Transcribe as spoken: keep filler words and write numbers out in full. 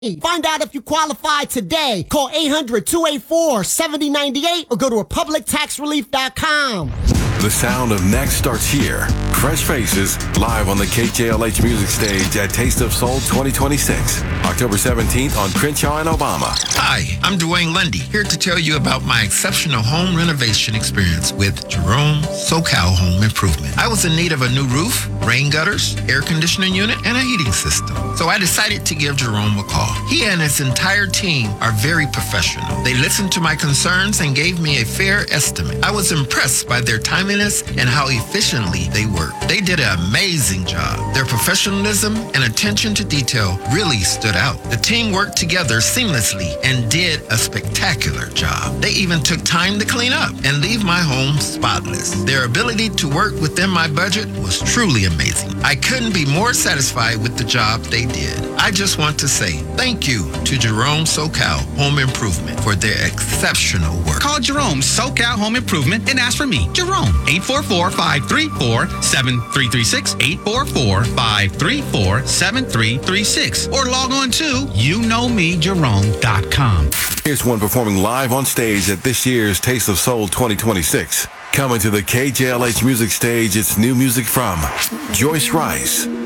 Find out if you qualify today. Call eight hundred, two eight four, seven zero nine eight or go to republic tax relief dot com. The sound of next starts here. Fresh Faces, live on the K J L H Music Stage at Taste of Soul twenty twenty-six, October seventeenth on Crenshaw and Obama. Hi, I'm Dwayne Lundy, here to tell you about my exceptional home renovation experience with Jerome SoCal Home Improvement. I was in need of a new roof, rain gutters, air conditioning unit, and a heating system. So I decided to give Jerome a call. He and his entire team are very professional. They listened to my concerns and gave me a fair estimate. I was impressed by their timeliness and how efficiently they work. They did an amazing job. Their professionalism and attention to detail really stood out. The team worked together seamlessly and did a spectacular job. They even took time to clean up and leave my home spotless. Their ability to work within my budget was truly amazing. I couldn't be more satisfied with the job they did. I just want to say thank you to Jerome SoCal Home Improvement for their exceptional work. Call Jerome SoCal Home Improvement and ask for me, Jerome, eight four four, five three four, seven three three six, eight four four, five three four, seven three three six, or log on to you know me jerome dot com. Here's one performing live on stage at this year's Taste of Soul twenty twenty-six. Coming to the K J L H Music Stage, it's new music from Joyce Rice,